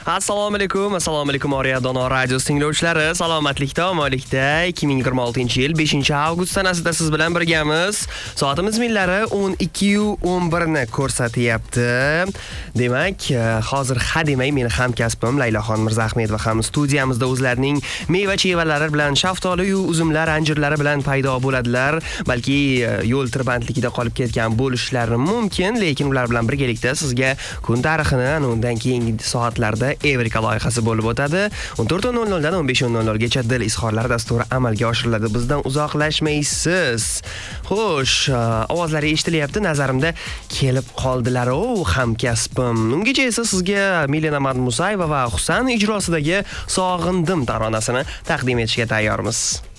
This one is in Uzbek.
Assalomu alaykum Oriya Dono radio tinglovchilari. Salomatlikda, omonlikda 2026-yil 5-avgust sanasida siz bilan birgamiz. Soatimiz millari 12:11 ni ko'rsatyapti. Demak, hozir hademay meni hamkasbim Laylaxon Mirzahmedova ham studiyamizda o'zlarining meva-chevalari bilan, shaftoli-yu uzumlar, anjirlari bilan paydo bo'ladilar. Balki yo'l tirbandligida qolib ketgan bo'lishlari mumkin, lekin ular bilan birgalikda sizga kun tarixini undan keyingi soatlarda Evrika loyihasi bo'lib o'tadi. 14:00 dan 15:00 gacha dil izhorlari dasturi amalga oshiriladi. Bizdan uzoqlashmaysiz. Xo'sh, ovozlari eshitilyapti. Nazarimda kelib qoldilar-o, hamkasbim. Ungacha esa sizga Milena Madmusayeva va Husan ijrosidagi Sog'indim taronasini taqdim etishga tayyormiz.